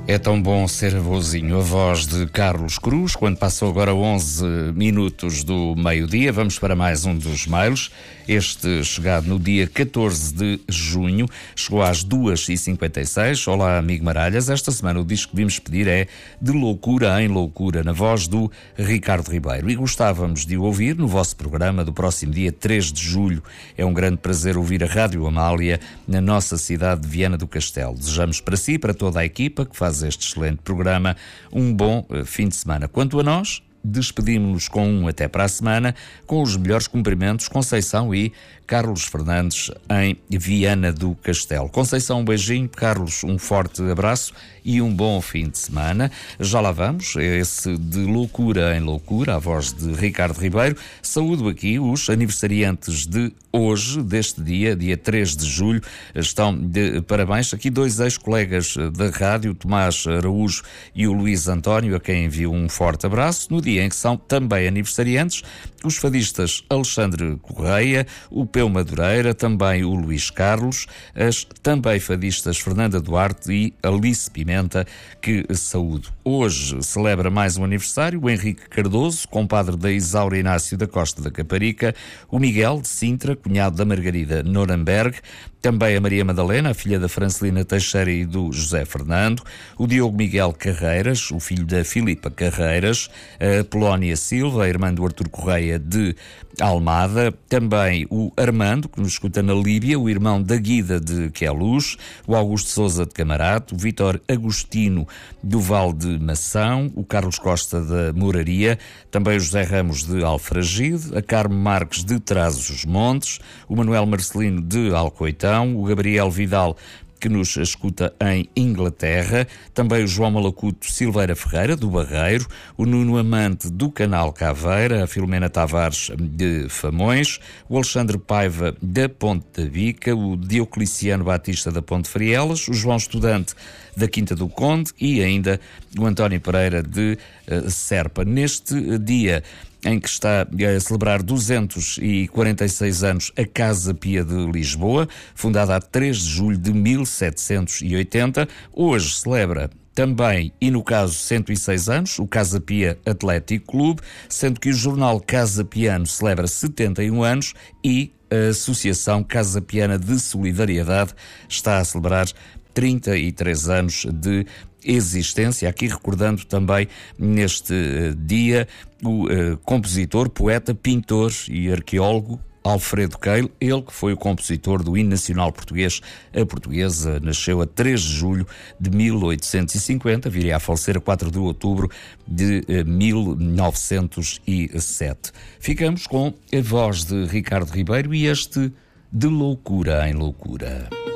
É tão bom ser avôzinho. A voz de Carlos Cruz, quando passou agora 11 minutos do meio-dia. Vamos para mais um dos mails. Este chegado no dia 14 de junho, chegou às 2h56. Olá, amigo Maralhas. Esta semana o disco que vimos pedir é De Loucura em Loucura, na voz do Ricardo Ribeiro. E gostávamos de o ouvir no vosso programa do próximo dia 3 de julho. É um grande prazer ouvir a Rádio Amália na nossa cidade de Viana do Castelo. Desejamos para si e para toda a equipa que faz este excelente programa um bom fim de semana. Quanto a nós, despedimos-nos com um até para a semana, com os melhores cumprimentos, Conceição e Carlos Fernandes em Viana do Castelo. Conceição, um beijinho, Carlos, um forte abraço e um bom fim de semana. Já lá vamos, esse De Loucura em Loucura, a voz de Ricardo Ribeiro. Saúdo aqui os aniversariantes de hoje, deste dia 3 de julho. Estão de parabéns aqui dois ex-colegas da rádio, Tomás Araújo e o Luís António, a quem envio um forte abraço, no dia em que são também aniversariantes os fadistas Alexandre Correia, o Peu Madureira, também o Luís Carlos, as também fadistas Fernanda Duarte e Alice Pimenta, que saúdo. Hoje celebra mais um aniversário o Henrique Cardoso, compadre da Isaura Inácio da Costa da Caparica, o Miguel de Sintra, cunhado da Margarida Nuremberg, também a Maria Madalena, a filha da Francelina Teixeira e do José Fernando, o Diogo Miguel Carreiras, o filho da Filipa Carreiras, a Polónia Silva, a irmã do Artur Correia de Almada, também o Armando, que nos escuta na Líbia, o irmão da Guida de Queluz, o Augusto Sousa de Camarate, o Vítor Agostino do Val de Mação, o Carlos Costa da Moraria, também o José Ramos de Alfragide, a Carmo Marques de Trás-os-Montes, o Manuel Marcelino de Alcoitão, o Gabriel Vidal, que nos escuta em Inglaterra, também o João Malacuto Silveira Ferreira, do Barreiro, o Nuno Amante, do Canal Caveira, a Filomena Tavares, de Famões, o Alexandre Paiva, da Ponte da Bica, o Diocleciano Batista, da Ponte Frielas, o João Estudante, da Quinta do Conde e ainda o António Pereira, de Serpa. Neste dia em que está a celebrar 246 anos a Casa Pia de Lisboa, fundada a 3 de julho de 1780. Hoje celebra também, e no caso 106 anos, o Casa Pia Atlético Clube, sendo que o jornal Casa Piano celebra 71 anos e a Associação Casa Piana de Solidariedade está a celebrar 33 anos de existência. Aqui recordando também neste dia o compositor, poeta, pintor e arqueólogo Alfredo Keil, ele que foi o compositor do hino nacional português. A portuguesa nasceu a 3 de julho de 1850, viria a falecer a 4 de outubro de 1907. Ficamos com a voz de Ricardo Ribeiro e este De Loucura em Loucura.